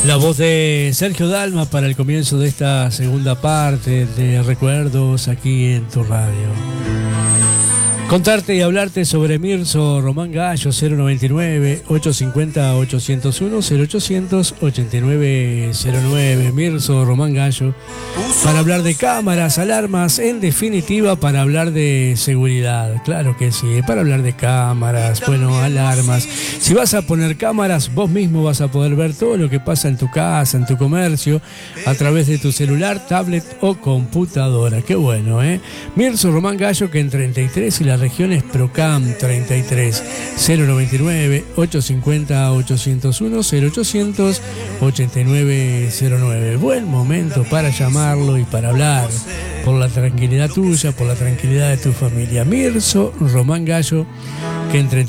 La voz de Sergio Dalma para el comienzo de esta segunda parte de Recuerdos aquí en tu radio. Contarte y hablarte sobre Mirso Román Gallo, 099-850-801, 0800-8909. Mirso Román Gallo, para hablar de cámaras, alarmas, en definitiva para hablar de seguridad. Claro que sí, para hablar de cámaras, bueno, alarmas. Si vas a poner cámaras, vos mismo vas a poder ver todo lo que pasa en tu casa, en tu comercio, a través de tu celular, tablet o computadora. Qué bueno, ¿eh? Mirso Román Gallo, que en 33 y la región es Procam 33, 099-850-801, 0800-8909. Buen momento para llamarlo y para hablar por la tranquilidad tuya, por la tranquilidad de tu familia. Mirso Román Gallo, que en 33